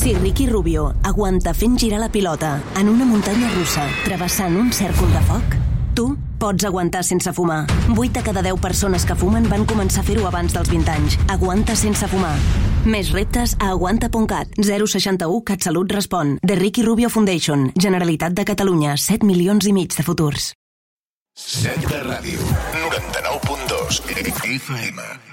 Si Ricky Rubio aguanta fent girar la pilota en una muntanya russa travessant un cèrcol de foc, tu pots aguantar sense fumar. 8 de cada 10 persones que fumen van començar a fer-ho abans dels 20 anys. Aguanta sense fumar. Més reptes a aguanta.cat. 061 CatSalut respon. The Ricky Rubio Foundation. Generalitat de Catalunya. 7 milions i mig de futurs. Set de ràdio. 99.2 FM.